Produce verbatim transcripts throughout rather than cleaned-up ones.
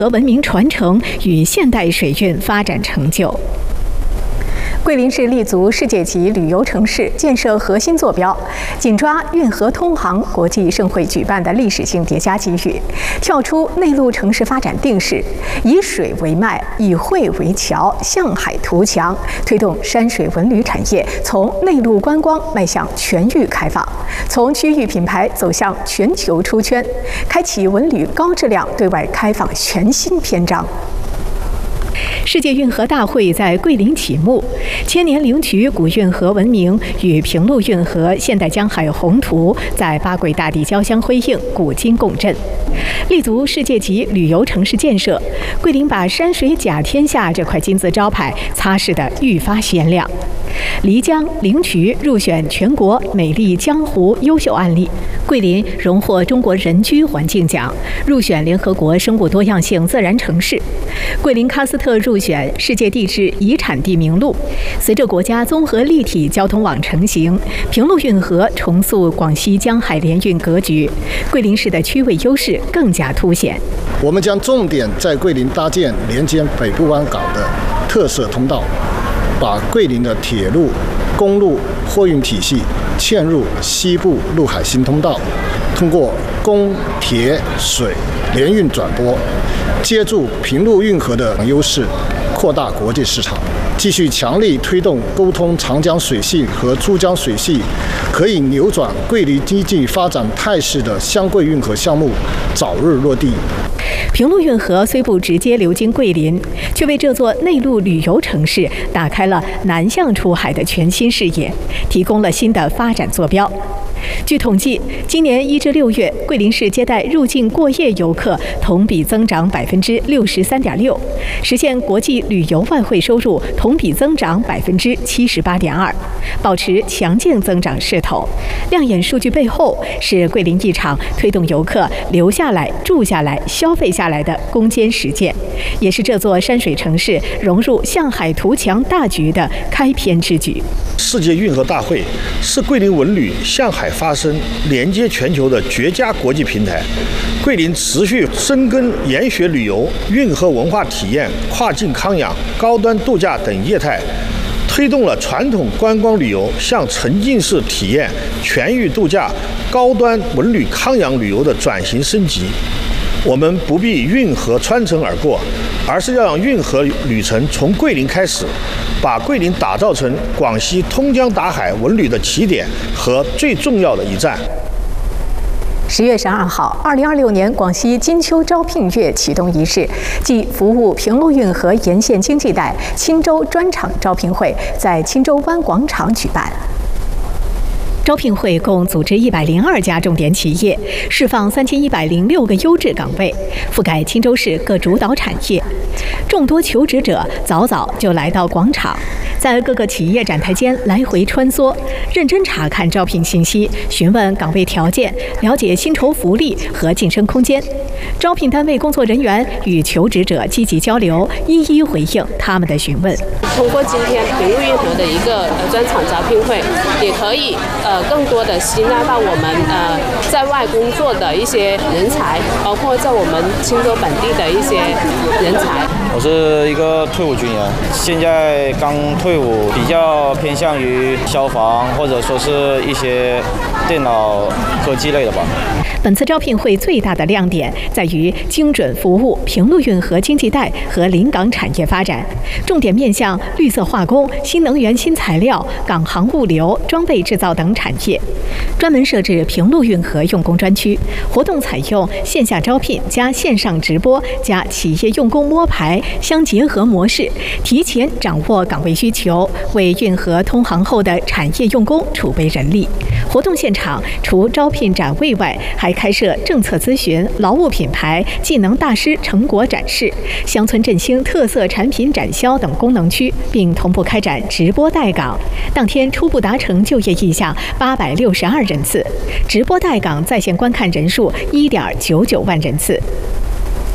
和文明传承与现代水运发展成就。 桂林市立足世界级旅游城市建设核心坐标，紧抓运河通航国际盛会举办的历史性叠加机遇，跳出内陆城市发展定势，以水为脉，以汇为桥，向海图强，推动山水文旅产业从内陆观光迈向全域开放，从区域品牌走向全球出圈，开启文旅高质量对外开放全新篇章。 世界运河大会在桂林启幕，千年灵渠古运河文明与平陆运河现代江海宏图在八桂大地交相辉映，古今共振。立足世界级旅游城市建设，桂林把山水甲天下这块金字招牌擦拭得愈发鲜亮。漓江、灵渠入选全国美丽江湖优秀案例，桂林荣获中国人居环境奖，入选联合国生物多样性自然城市。桂林喀斯特入选世界地质遗产地名录。随着国家综合立体交通网成型，平陆运河重塑广西江海联运格局，桂林市的区位优势更加凸显。 我们将重点在桂林搭建连接北部湾港的特色通道，把桂林的铁路、公路货运体系嵌入西部陆海新通道，通过公、铁、水联运转播，借助平陆运河的优势，扩大国际市场，继续强力推动沟通长江水系和珠江水系可以扭转桂林经济发展态势的湘桂运河项目早日落地。 平陆运河虽不直接流经桂林，却为这座内陆旅游城市打开了南向出海的全新视野，提供了新的发展坐标。据统计，今年一至六月，桂林市接待入境过夜游客同比增长百分之六十三点六，实现国际旅游外汇收入同比增长百分之七十八点二，保持强劲增长势头。亮眼数据背后，是桂林一场推动游客留下来、住下来、消费下来的攻坚实践，也是这座山水城市融入向海图强大局的开篇之举。 世界运河大会是桂林文旅向海发声、连接全球的绝佳国际平台。桂林持续深耕研学旅游、运河文化体验、跨境康养、高端度假等业态，推动了传统观光旅游向沉浸式体验、全域度假、高端文旅康养旅游的转型升级。我们不必运河穿城而过，而是要让运河旅程从桂林开始，把桂林打造成广西通江达海文旅的起点和最重要的一站。 十月十二号，二零二六年广西金秋招聘月启动仪式暨服务平陆运河沿线经济带钦州专场招聘会在钦州湾广场举办。 招聘会共组织一百零二家重点企业，释放三千一百零六个优质岗位，覆盖钦州市各主导产业。众多求职者早早就来到广场，在各个企业展台间来回穿梭，认真查看招聘信息，询问岗位条件，了解薪酬福利和晋升空间。招聘单位工作人员与求职者积极交流，一一回应他们的询问。 通过今天平陆运河的一个呃专场招聘会，也可以呃更多的吸纳到我们呃在外工作的一些人才，包括在我们钦州本地的一些人才。 我是一个退伍军人，现在刚退伍，比较偏向于消防或者说是一些电脑科技类的吧。 本次招聘会最大的亮点在于精准服务平陆运河经济带和临港产业发展，重点面向绿色化工、新能源新材料、港航物流、装备制造等产业。专门设置平陆运河用工专区，活动采用线下招聘加线上直播加企业用工摸排相结合模式，提前掌握岗位需求，为运河通航后的产业用工储备人力。活动现场除招聘展位外，还开设政策咨询、劳务品牌、技能大师成果展示、乡村振兴特色产品展销等功能区，并同步开展直播带岗。当天初步达成就业意向八百六十二人次，直播带岗在线观看人数一点九九万人次。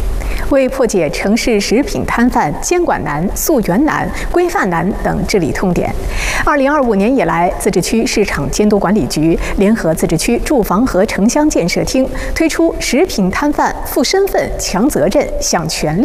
为破解城市食品摊贩监管难、溯源难、规范难等治理痛点，二零二五年以来，自治区市场监督管理局联合自治区住房和城乡建设厅推出食品摊贩负身份、强责任、享权利